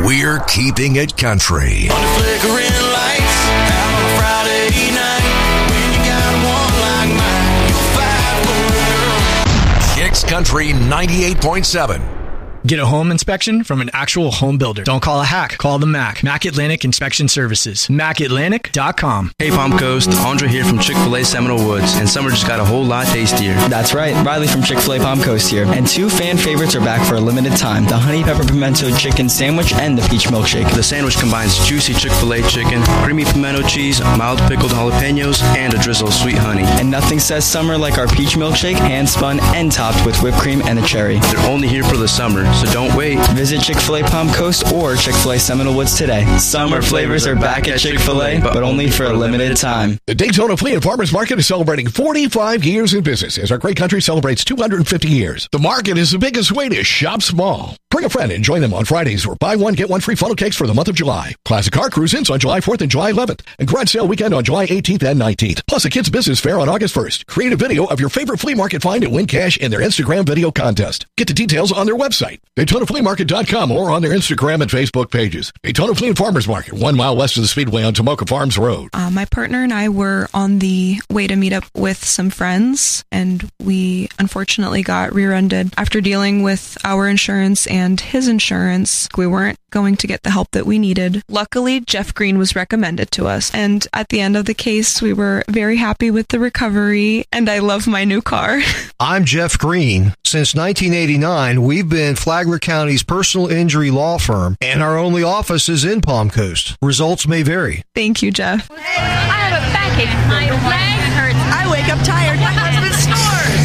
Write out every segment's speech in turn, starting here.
we're keeping it country. On the flickering lights, out on a Friday night, when you got one like mine, you'll fight for it. Kicks Country 98.7. Get a home inspection from an actual home builder. Don't call a hack. Call the Mac. Mac Atlantic Inspection Services. MacAtlantic.com. Hey, Palm Coast. Andre here from Chick-fil-A Seminole Woods, and summer just got a whole lot tastier. That's right. Riley from Chick-fil-A Palm Coast here. And two fan favorites are back for a limited time. The Honey Pepper Pimento Chicken Sandwich and the Peach Milkshake. The sandwich combines juicy Chick-fil-A chicken, creamy pimento cheese, mild pickled jalapenos, and a drizzle of sweet honey. And nothing says summer like our Peach Milkshake, hand-spun and topped with whipped cream and a cherry. They're only here for the summer, so don't wait. Visit Chick-fil-A Palm Coast or Chick-fil-A Seminole Woods today. Summer flavors are back at Chick-fil-A, but only for a limited time. The Daytona Flea and Farmers Market is celebrating 45 years in business as our great country celebrates 250 years. The market is the biggest way to shop small. Bring a friend and join them on Fridays or buy one, get one free funnel cakes for the month of July. Classic car cruise-ins on July 4th and July 11th. And garage sale weekend on July 18th and 19th. Plus a kids business fair on August 1st. Create a video of your favorite flea market find and win cash in their Instagram video contest. Get the details on their website, DaytonaFleaMarket.com, or on their Instagram and Facebook pages. Daytona Flea and Farmers Market, 1 mile west of the Speedway on Tomoka Farms Road. My partner and I were on the way to meet up with some friends, and we unfortunately got rear-ended. After dealing with our insurance and his insurance, we weren't going to get the help that we needed. Luckily, Jeff Green was recommended to us, and at the end of the case, we were very happy with the recovery, and I love my new car. I'm Jeff Green. Since 1989, we've been Flagler County's personal injury law firm, and our only office is in Palm Coast. Results may vary. Thank you, Jeff. I have a backache. My leg hurts. I wake up tired. My husband snores.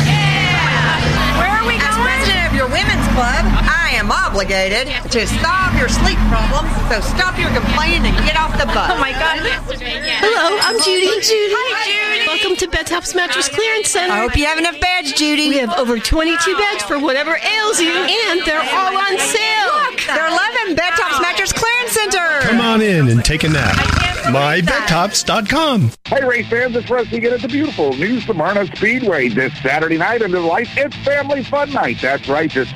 Yeah. Where are we going? As president of your women's club, I am obligated to solve your sleep problems, so stop your complaining and get off the bus. Oh, my God. Hello, I'm Judy. Hi, Judy. Welcome to Bed Tops Mattress Clearance Center. I hope you have enough beds, Judy. We have over 22 beds for whatever ails you, and they're all on sale. Look, they're 11 Bed Tops Mattress Clearance Center. Come on in and take a nap. MyBedTops.com. Hey, race fans, it's Rusty again at the beautiful New Smyrna Speedway this Saturday night under the lights. It's Family Fun Night. That's right, just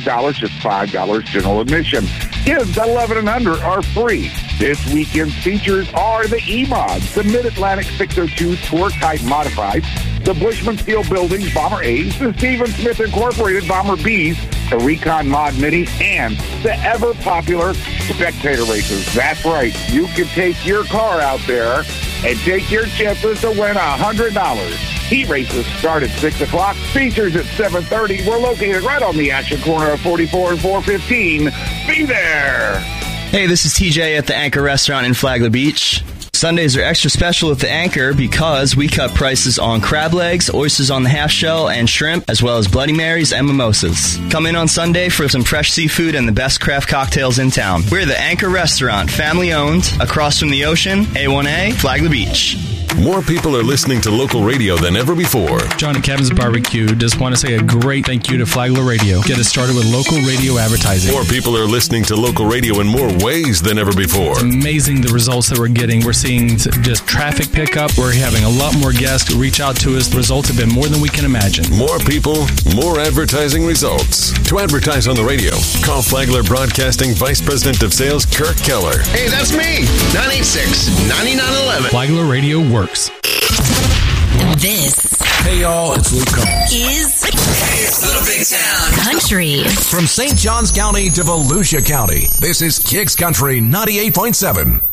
$5 general admission. Kids 11 and under are free. This weekend's features are the E-Mods, the Mid-Atlantic 602 Tour Type Modified, the Bushman Steel Buildings Bomber A's, the Stephen Smith Incorporated Bomber B's, the Recon Mod Mini, and the ever-popular spectator races. That's right. You can take your car out there and take your chances to win $100. Heat races start at 6 o'clock. Features at 7:30. We're located right on the action corner of 44 and 415. Be there. Hey, this is TJ at the Anchor Restaurant in Flagler Beach. Sundays are extra special at the Anchor because we cut prices on crab legs, oysters on the half shell, and shrimp, as well as Bloody Marys and mimosas. Come in on Sunday for some fresh seafood and the best craft cocktails in town. We're the Anchor Restaurant, family owned, across from the ocean, A1A, Flagler Beach. More people are listening to local radio than ever before. John and Kevin's Barbecue just want to say a great thank you to Flagler Radio. Get us started with local radio advertising. More people are listening to local radio in more ways than ever before. It's amazing the results that we're getting. We're seeing just traffic pickup. We're having a lot more guests reach out to us. The results have been more than we can imagine. More people, more advertising results. To advertise on the radio, call Flagler Broadcasting Vice President of Sales, Kirk Keller. Hey, that's me. 986-9911. Flagler Radio works. This. Hey, y'all, it's Luke Combs. Is. It's Little Big Town. Country. From St. Johns County to Volusia County, this is Kicks Country 98.7.